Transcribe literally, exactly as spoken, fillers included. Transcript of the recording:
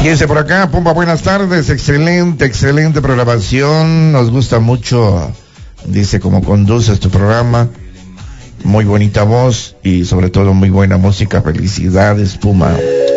Fíjense por acá, Pumba, buenas tardes, excelente, excelente programación, nos gusta mucho, dice, cómo conduces tu programa, muy bonita voz y sobre todo muy buena música, felicidades, Puma.